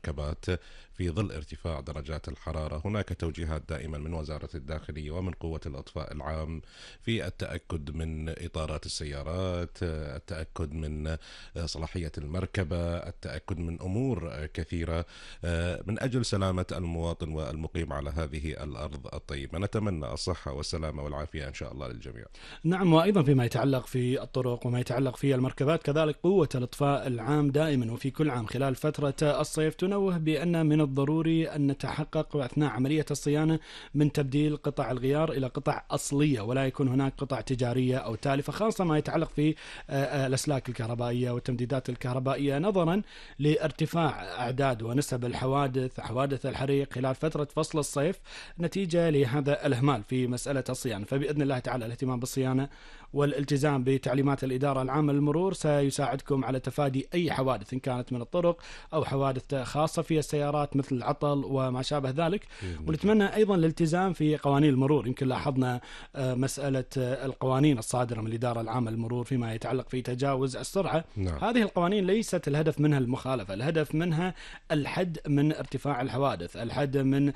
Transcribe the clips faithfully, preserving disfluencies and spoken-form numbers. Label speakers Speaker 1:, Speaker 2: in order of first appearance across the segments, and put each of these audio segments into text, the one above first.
Speaker 1: المركبات في ظل ارتفاع درجات الحرارة. هناك توجيهات دائما من وزارة الداخلية ومن قوة الإطفاء العام في التأكد من إطارات السيارات، التأكد من صلاحية المركبة، التأكد من أمور كثيرة من أجل سلامة المواطن والمقيم على هذه الأرض الطيبة. نتمنى الصحة والسلامة والعافية إن شاء الله للجميع.
Speaker 2: نعم، وأيضا فيما يتعلق في الطرق وما يتعلق في المركبات كذلك قوة الإطفاء العام دائما وفي كل عام خلال فترة الصيف تنوه بأن من الضروري أن نتحقق أثناء عملية الصيانة من تبديل قطع الغيار إلى قطع أصلية، ولا يكون هناك قطع تجارية أو تالفة، خاصة ما يتعلق في الأسلاك الكهربائية والتمديدات الكهربائية، نظرا لارتفاع أعداد ونسب الحوادث حوادث الحريق خلال فترة فصل الصيف نتيجة لهذا الإهمال في مسألة الصيانة. فبإذن الله تعالى الاهتمام بالصيانة والالتزام بتعليمات الإدارة العامة للمرور سيساعدكم على تفادي أي حوادث إن كانت من الطرق أو حوادث خاصة في السيارات مثل العطل وما شابه ذلك. ونتمنى أيضا الالتزام في قوانين المرور. يمكن لاحظنا مسألة القوانين الصادرة من الإدارة العامة للمرور فيما يتعلق في تجاوز السرعة.
Speaker 1: نعم.
Speaker 2: هذه القوانين ليست الهدف منها المخالفة، الهدف منها الحد من ارتفاع الحوادث، الحد من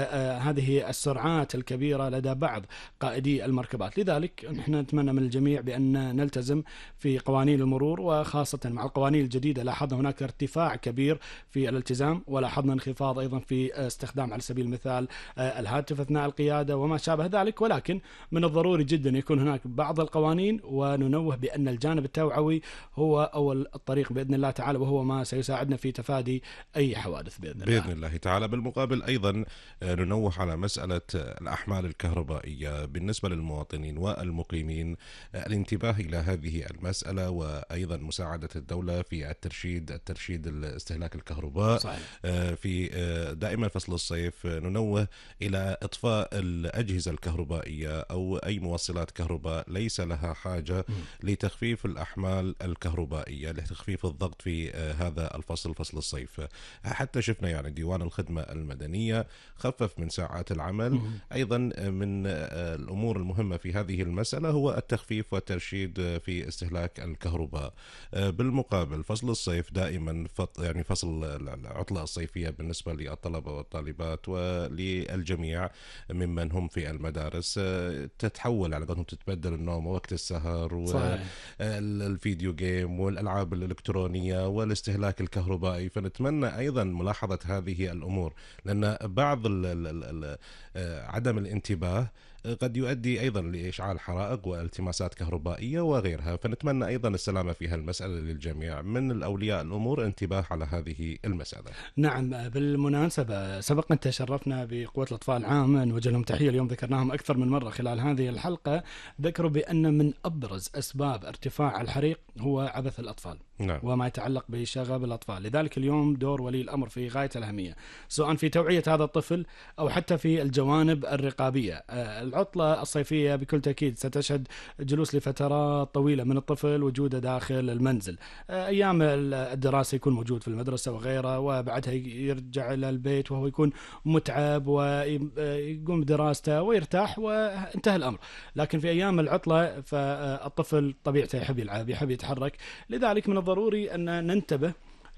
Speaker 2: هذه السرعات الكبيرة لدى بعض قائدي المركبات. لذلك نحن نتمنى من الجميع بأن نلتزم في قوانين المرور، وخاصة مع القوانين الجديدة لاحظنا هناك ارتفاع كبير في الالتزام، ولاحظنا انخفاض أيضا في استخدام على سبيل المثال الهاتف أثناء القيادة وما شابه ذلك. ولكن من الضروري جدا يكون هناك بعض القوانين، وننوه بأن الجانب التوعوي هو أول الطريق بإذن الله تعالى، وهو ما سيساعدنا في تفادي أي حوادث بإذن الله.
Speaker 1: بإذن الله تعالى. بالمقابل أيضا ننوه على مسألة الأحمال الكهربائية بالنسبة للمواطنين والمقيمين، الانتباه إلى هذه المسألة، وأيضا مساعدة الدولة في الترشيد الترشيد استهلاك الكهرباء.
Speaker 2: صحيح.
Speaker 1: في دائما فصل الصيف ننوه إلى إطفاء الأجهزة الكهربائية أو أي موصلات كهرباء ليس لها حاجة م. لتخفيف الأحمال الكهربائية، لتخفيف الضغط في هذا الفصل فصل الصيف. حتى شفنا يعني ديوان الخدمة المدنية خفف من ساعات العمل. م. أيضا من الأمور المهمة في هذه المسألة هو التخفيف والترشيد في استهلاك الكهرباء. بالمقابل فصل الصيف دائما يعني فصل العطلة الصيفية بالنسبة للطلبة والطالبات وللجميع ممن هم في المدارس تتحول على قولهم تتبدل النوم ووقت السهر والفيديو جيم والألعاب الإلكترونية والاستهلاك الكهربائي. فنتمنى أيضا ملاحظة هذه الأمور، لأن بعض ال ال ال عدم الانتباه قد يؤدي أيضا لإشعال حرائق والتماسات كهربائية وغيرها. فنتمنى أيضا السلامة في هالمسألة للجميع، من الأولياء الأمور انتباه على هذه المسألة.
Speaker 2: نعم، بالمناسبة سبقا تشرفنا بقوة الإطفاء العام، نوجه لهم تحية، اليوم ذكرناهم أكثر من مرة خلال هذه الحلقة. ذكروا بأن من أبرز أسباب ارتفاع الحريق هو عبث الأطفال. نعم. وما يتعلق بشغب الأطفال. لذلك اليوم دور ولي الأمر في غاية الأهمية، سواء في توعية هذا الطفل أو حتى في الجوانب الرقابية. العطلة الصيفية بكل تأكيد ستشهد جلوس لفترات طويلة من الطفل وجوده داخل المنزل. أيام الدراسة يكون موجود في المدرسة وغيره، وبعدها يرجع إلى البيت وهو يكون متعب ويقوم بدراسته ويرتاح وانتهى الأمر. لكن في أيام العطلة فالطفل طبيعته يحب يلعب يحب يتحرك. لذلك من الضروري أن ننتبه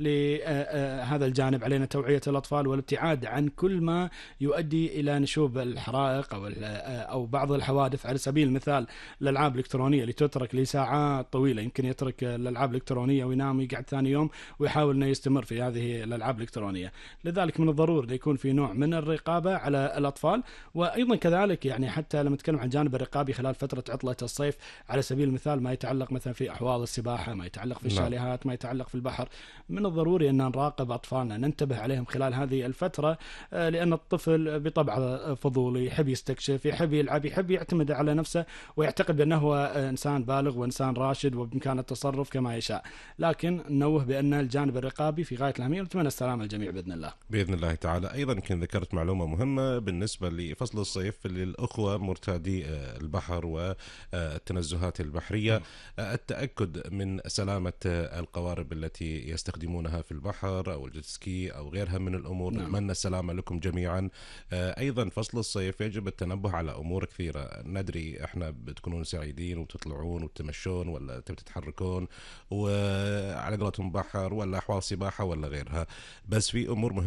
Speaker 2: لهذا الجانب. علينا توعية الأطفال والابتعاد عن كل ما يؤدي إلى نشوب الحرائق أو أو بعض الحوادث. على سبيل المثال الألعاب الإلكترونية اللي تترك لساعات طويلة، يمكن يترك الألعاب الإلكترونية وينام ويقعد ثاني يوم ويحاول أنه يستمر في هذه الألعاب الإلكترونية. لذلك من الضروري يكون في نوع من الرقابة على الأطفال. وأيضا كذلك يعني حتى لما نتكلم عن الجانب الرقابي خلال فترة عطلة الصيف، على سبيل المثال ما يتعلق مثلا في أحواض السباحة، ما يتعلق في الشاليهات، ما يتعلق في البحر، من الضروري أن نراقب أطفالنا، ننتبه عليهم خلال هذه الفترة. لأن الطفل بطبعه فضولي، يحب يستكشف، يحب يلعب، يحب يعتمد على نفسه ويعتقد بأنه هو إنسان بالغ وإنسان راشد وبإمكانه التصرف كما يشاء. لكن نوه بأن الجانب الرقابي في غاية الأهمية، ونتمنى السلامة للجميع بإذن الله.
Speaker 1: بإذن الله تعالى. أيضا كنت ذكرت معلومة مهمة بالنسبة لفصل الصيف للأخوة مرتادي البحر والتنزهات البحرية، التأكد من سلامة القوارب التي يستخدمونها في البحر أو الجيتسكي أو غيرها من الأمور. نعم. نتمنى السلامة لكم جميعا. أيضا فصل الصيف يجب التنبه على أمور كثيرة. ندري إحنا بتكونون سعيدين وتطلعون وتمشون ولا تتحركون وعلى قولتهم بحر ولا أحواض سباحة ولا غيرها، بس في أمور مهمة